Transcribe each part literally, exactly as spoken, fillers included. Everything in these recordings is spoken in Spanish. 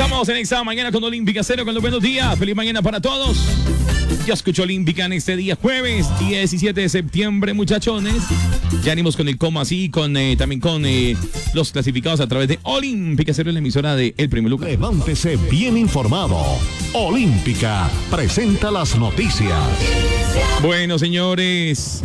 Estamos en esta mañana con Olímpica Cero con los buenos días. Feliz mañana para todos. Ya escucho Olímpica en este día jueves diecisiete de septiembre, muchachones. Ya venimos con el cómo así, con eh, también con eh, los clasificados a través de Olímpica Cero, la emisora de El Primer Lugar. Levántese bien informado. Olímpica presenta las noticias. Bueno, señores,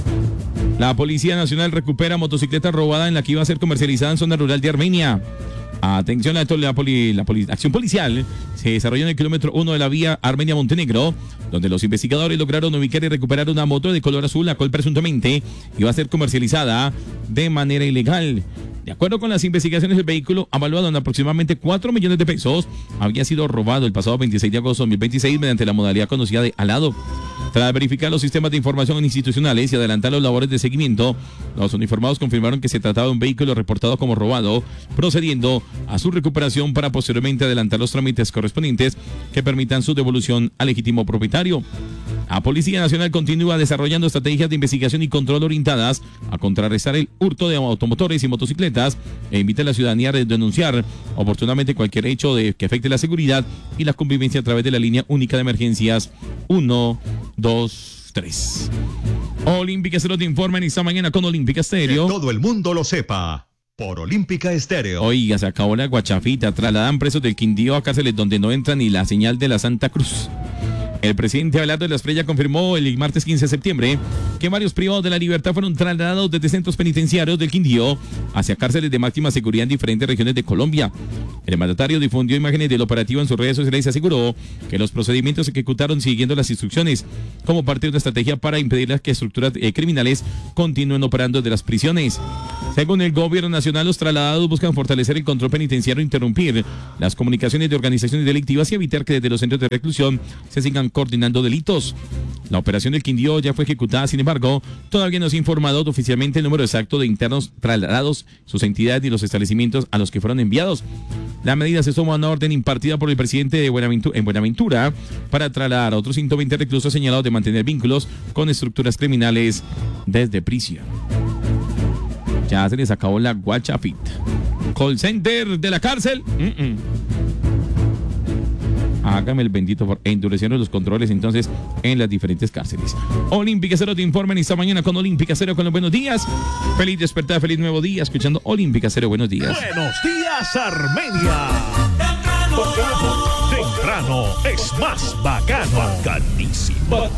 la Policía Nacional recupera motocicleta robada en la que iba a ser comercializada en zona rural de Armenia. Atención, a la, poli, la poli, acción policial se desarrolló en el kilómetro uno de la vía Armenia-Montenegro, donde los investigadores lograron ubicar y recuperar una moto de color azul, la cual presuntamente iba a ser comercializada de manera ilegal. De acuerdo con las investigaciones, el vehículo, avaluado en aproximadamente cuatro millones de pesos, había sido robado el pasado veintiséis de agosto de dos mil veintiséis mediante la modalidad conocida de alado. Tras verificar los sistemas de información institucionales y adelantar los labores de seguimiento, los uniformados confirmaron que se trataba de un vehículo reportado como robado, procediendo a su recuperación para posteriormente adelantar los trámites correspondientes que permitan su devolución al legítimo propietario. La Policía Nacional continúa desarrollando estrategias de investigación y control orientadas a contrarrestar el hurto de automotores y motocicletas e invita a la ciudadanía a denunciar oportunamente cualquier hecho de que afecte la seguridad y la convivencia a través de la línea única de emergencias uno dos tres. Olímpica Estéreo te informa en esta mañana con Olímpica Estéreo. Que todo el mundo lo sepa. Por Olímpica Estéreo. Oiga, se acabó la guachafita. Trasladan presos del Quindío a cárceles donde no entra ni la señal de la Santa Cruz. El presidente Abelardo de la Espriella confirmó el martes quince de septiembre que varios privados de la libertad fueron trasladados desde centros penitenciarios del Quindío hacia cárceles de máxima seguridad en diferentes regiones de Colombia. El mandatario difundió imágenes del operativo en sus redes sociales y aseguró que los procedimientos se ejecutaron siguiendo las instrucciones como parte de una estrategia para impedir que estructuras eh, criminales continúen operando desde las prisiones. Según el gobierno nacional, los trasladados buscan fortalecer el control penitenciario, interrumpir las comunicaciones de organizaciones delictivas y evitar que desde los centros de reclusión se sigan coordinando delitos. La operación del Quindío ya fue ejecutada, sin embargo, todavía no se ha informado oficialmente el número exacto de internos trasladados, sus entidades y los establecimientos a los que fueron enviados. La medida se suma a una orden impartida por el presidente de Buenaventura, en Buenaventura para trasladar a otros ciento veinte reclusos señalados de mantener vínculos con estructuras criminales desde prisión. Ya se les acabó la guachafita. Call center de la cárcel. Mm-mm. Hágame el bendito por endurecieron los controles entonces en las diferentes cárceles. Olímpica Cero te informa en esta mañana con Olímpica Cero con los buenos días. Feliz despertar, feliz nuevo día, escuchando Olímpica Cero. Buenos días. Buenos días, Armenia. Temprano, temprano es más bacano. Bacanísimo.